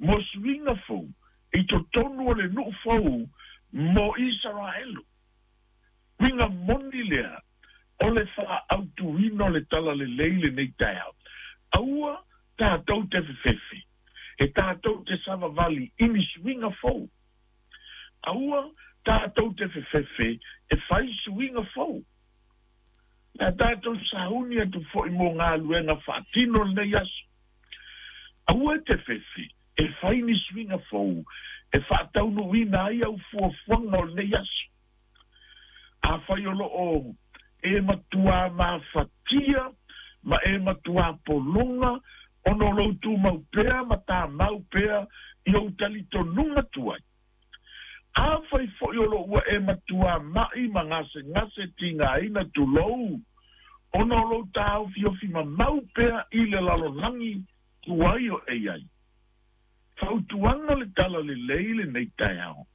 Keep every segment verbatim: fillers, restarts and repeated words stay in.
mo swinga fo i to tonu o le nu fo mo Israelu winga moni lea o le wha autuino le tala le leile nei tai au aua tātou te fefefe e tātou te savavali ini swinga fo aua tātou te fefefe e whai swinga fo na tātou sahuni atu fo i mo ngā luenga whaatino le nei asu aua te fefe e whai ni swinga fo e whaatau no wina ai au fuafuanga o le nei asu a whai olo o e matua ma fatia ma e matua polonga ono lo tu mau pea ma ta mau pea i o talito nunga tuai a fai fo olo ua e matua mai ma ngase ngase tinga ina tu lou ono lo tau fio fi ma mau pea i le lalo langi tuai o e ai fau tuanga le tala le leile nei tai au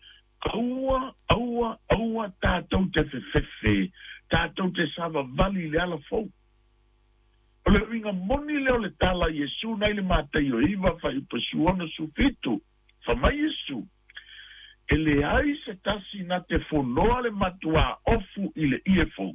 aua aua aua tātou te fefefe tātou te sava vali le ala fau o le winga moni leo le tala Yesu nei le mātai o iwa whai upasuona sufitu wha mai Yesu e le ai se tasi na te whonoa le matua ofu i le iefo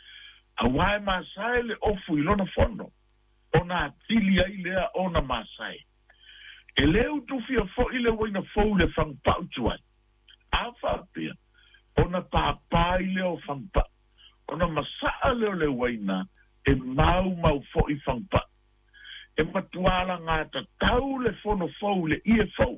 a wae maasai le ofu i lona whono o nā tili ai lea o na maasai e leo tufia fo i le waina fau le whangpau tuai a whapea o na pāpai leo whangpau o na masaa leo le waina e mau mau fo i whangpa. E matuala ngā tatau le fono fau le ie fau.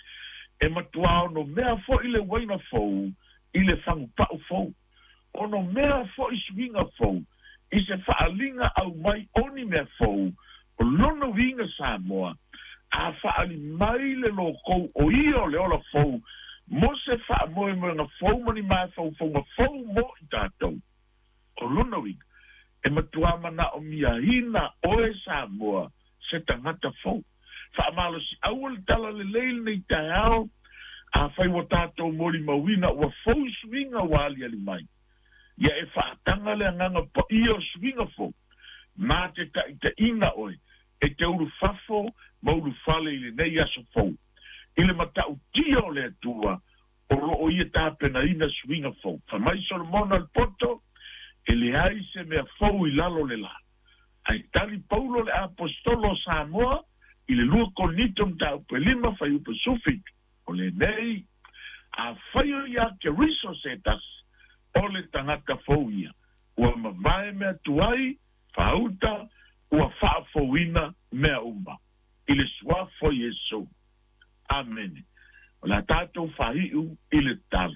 E matuala no mea fo i le waina fau i le whangpa o fau. O no mea fo i swinga fau i se whaalinga au mai oni mea fau o lono winga Samoa a whaali mai le lo kou o io le ola fau mo se wha moe moe ngā fau mani mai fau fau ngā fau mo i tātou. O lono winga. E matua mana o mia hina o e Samoa se tangata fau. Wha amalo si awal tala le leil nei tai ao a whai wa tātou mori mawina wa fau swinga wali ali mai. Ia e whaatanga le anganga pa ia swinga fau. Mā te ta i te ina oi e te uru fafo ma uru fale i le nei aso fau. I le matau tia o le atua o ro o ia tāpena ina swinga fau. Wha mai Solomona al poto e le ai se mea fau i lalo le la. Ai tali Paulo le apostolo Samoa i le lua konitum ta upe lima fai upe sufik o le nei a fai o ia ke riso setas o le tangata fau ia. Ua mavae mea tuai, fauta, ua faa fauina mea umba. I le suafo Yesu. Amen. O la tātou fahiu i le talo.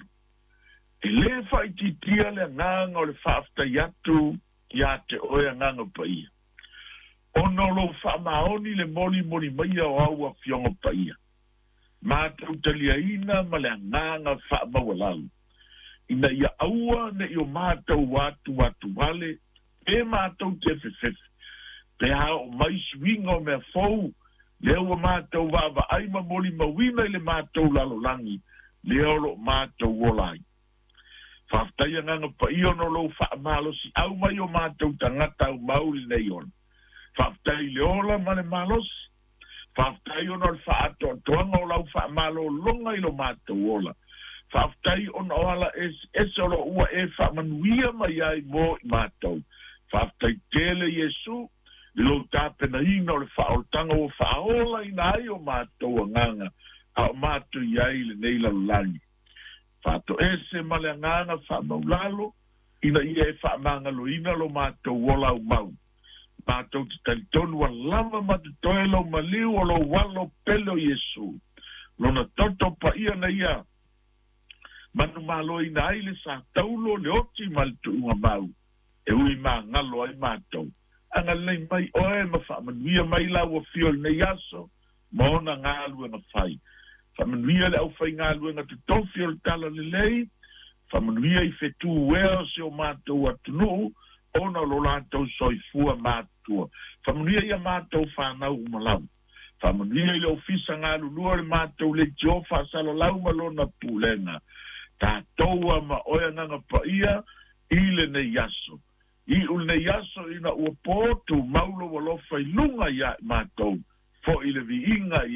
E le fai titia le nganga o le whaafta yatu ia te oea nganga paia. Ono lo wha maoni le moli moli maia o aua fionga paia. Mātou talia ina ma le nganga wha mawalalu. Ina ia aua ne i o mātou watu watu wale e mātou te fefefe. Pe hao mai swinga o mea fau leo o mātou wawa aima moli mawina i le mātou lalolangi leo lo mātou wolai. Whaftaia nganga pa i ono lo wha malo si au mai o mātou tangata au mauri nei on. Whaftai leola mane malos. Whaftai ono al wha ato atoanga o lau wha malo longa i lo mātou ola. Whaftai ono ala es esoro ua e wha manuia mai ai mo i mātou. Whaftai tele Yesu i lo tāpena ina o le wha o tanga o wha ola ina ai o mātou a nganga a o mātou i ai le nei lalulangi. Fato ese male ngana fa maulalo ina ia e fa mangalo ina lo mato wola u mau mato taliton wa lama matu toelo maliu o lo walo pelo Yesu lo na toto pa ia na ia manu malo ina aile sa taulo le oti maltu unga mau e ui ma ngalo ai mato anga lei mai oe ma fa manuia mai la wa fiol ne yaso maona ngalu na fai Whamanuia le au whai ngā luenga te tofi o le tala le lei. Whamanuia i whetu wea se o mātou atunu. Ona lo lātou soifua mātua. Whamanuia i a mātou whanau umalau. Whamanuia i le ofisa ngā lulua le mātou le tio whasalo lau malona pūlenga. Tātoua ma oia nanga paia i le ne yaso. I ule ne yaso ina ua pōtu maulo walofa i lunga ia mātou. Fo i le vi inga